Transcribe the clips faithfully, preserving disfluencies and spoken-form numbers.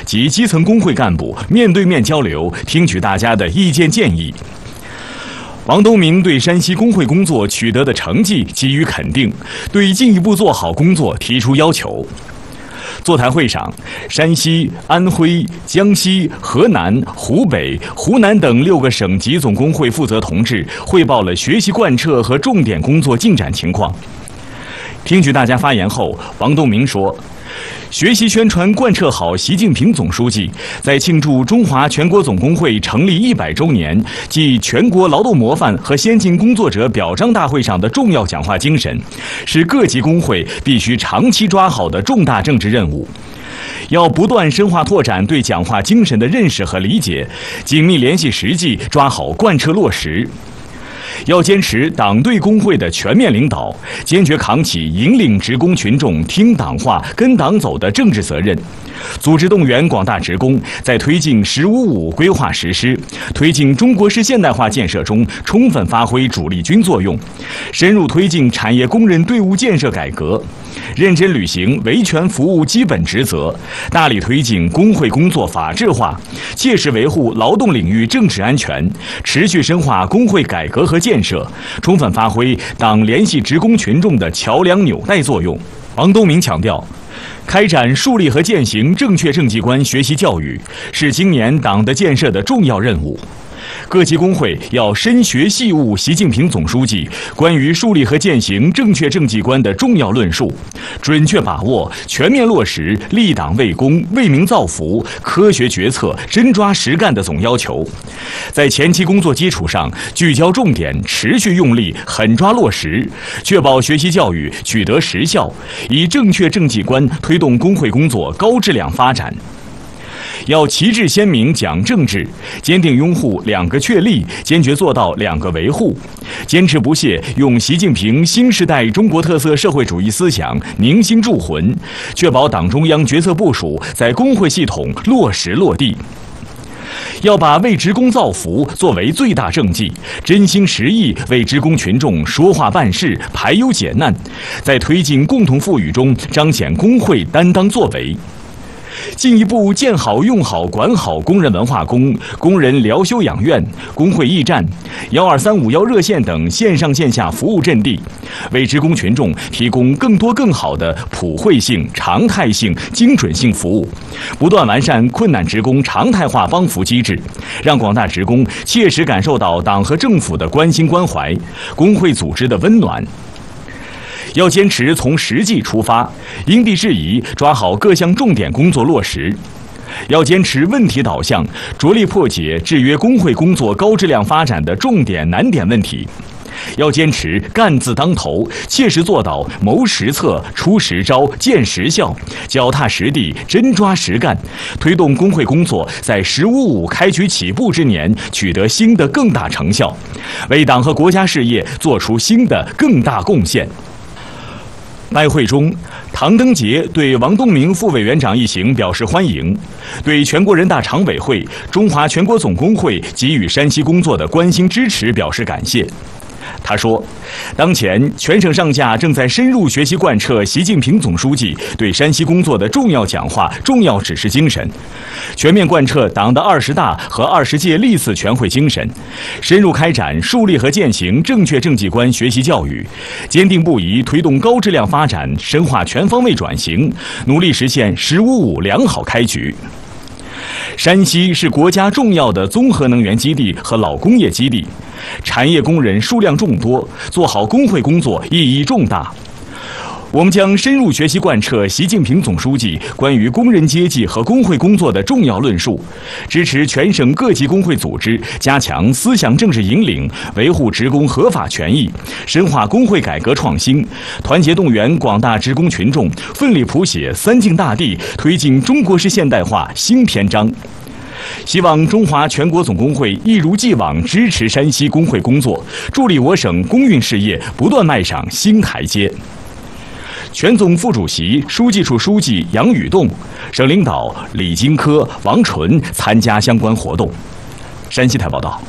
及基层工会干部面对面交流，听取大家的意见建议。王东明对山西工会工作取得的成绩给予肯定，对进一步做好工作提出要求。座谈会上，山西、安徽、江西、河南、湖北、湖南等六个省级总工会负责同志汇报了学习贯彻和重点工作进展情况。听取大家发言后，王东明说，学习宣传贯彻好习近平总书记在庆祝中华全国总工会成立一百周年暨全国劳动模范和先进工作者表彰大会上的重要讲话精神，是各级工会必须长期抓好的重大政治任务。要不断深化拓展对讲话精神的认识和理解，紧密联系实际，抓好贯彻落实。要坚持党对工会的全面领导，坚决扛起引领职工群众听党话、跟党走的政治责任，组织动员广大职工在推进“十五五”规划实施、推进中国式现代化建设中充分发挥主力军作用，深入推进产业工人队伍建设改革，认真履行维权服务基本职责，大力推进工会工作法治化，切实维护劳动领域政治安全，持续深化工会改革和建设，充分发挥党联系职工群众的桥梁纽带作用。王东明强调，开展树立和践行正确政绩观学习教育是今年党的建设的重要任务。各级工会要深学细悟习近平总书记关于树立和践行正确政绩观的重要论述，准确把握、全面落实立党为公、为民造福、科学决策、真抓实干的总要求，在前期工作基础上聚焦重点，持续用力，狠抓落实，确保学习教育取得实效，以正确政绩观推动工会工作高质量发展。要旗帜鲜明讲政治，坚定拥护两个确立，坚决做到两个维护，坚持不懈用习近平新时代中国特色社会主义思想凝心铸魂，确保党中央决策部署在工会系统落实落地。要把为职工造福作为最大政绩，真心实意为职工群众说话办事、排忧解难，在推进共同富裕中彰显工会担当作为。进一步建好、用好、管好工人文化宫、工人疗休养院、工会驿站、幺二三五幺热线等线上线下服务阵地，为职工群众提供更多更好的普惠性、常态性、精准性服务，不断完善困难职工常态化帮扶机制，让广大职工切实感受到党和政府的关心关怀，工会组织的温暖。要坚持从实际出发，因地制宜抓好各项重点工作落实。要坚持问题导向，着力破解制约工会工作高质量发展的重点难点问题。要坚持干字当头，切实做到谋实策、出实招、见实效，脚踏实地、真抓实干，推动工会工作在“十五五”开局起步之年取得新的更大成效，为党和国家事业做出新的更大贡献。拜会中，唐登杰对王东明副委员长一行表示欢迎，对全国人大常委会、中华全国总工会给予山西工作的关心支持表示感谢。他说，当前全省上下正在深入学习贯彻习近平总书记对山西工作的重要讲话、重要指示精神，全面贯彻党的二十大和二十届历次全会精神，深入开展树立和践行正确政绩观学习教育，坚定不移推动高质量发展，深化全方位转型，努力实现“十五五”良好开局。山西是国家重要的综合能源基地和老工业基地，产业工人数量众多，做好工会工作意义重大。我们将深入学习贯彻习近平总书记关于工人阶级和工会工作的重要论述，支持全省各级工会组织加强思想政治引领，维护职工合法权益，深化工会改革创新，团结动员广大职工群众，奋力谱写三晋大地，推进中国式现代化新篇章。希望中华全国总工会一如既往支持山西工会工作，助力我省工运事业不断迈上新台阶。全总副主席、书记处书记杨宇栋、省领导李金科、王纯参加相关活动。山西台报道。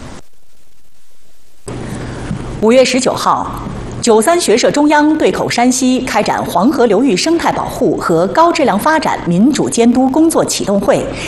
五月十九号，九三学社中央对口山西开展黄河流域生态保护和高质量发展民主监督工作启动会